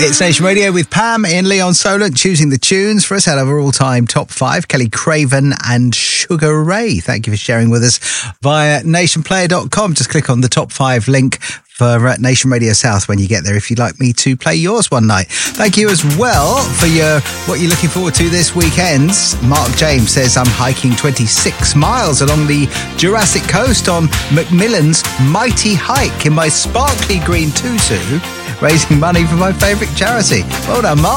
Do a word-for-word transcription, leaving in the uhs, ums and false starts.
It's Nation Radio with Pam in Leon Solent, choosing the tunes for us out of our all-time top five. Kelly Craven and Sugar Ray. Thank you for sharing with us via nation player dot com. Just click on the top five link for uh, Nation Radio South when you get there if you'd like me to play yours one night. Thank you as well for your what you're looking forward to this weekend. Mark James says, I'm hiking twenty-six miles along the Jurassic Coast on Macmillan's Mighty Hike in my sparkly green tutu, raising money for my favourite charity. Well done, Mark.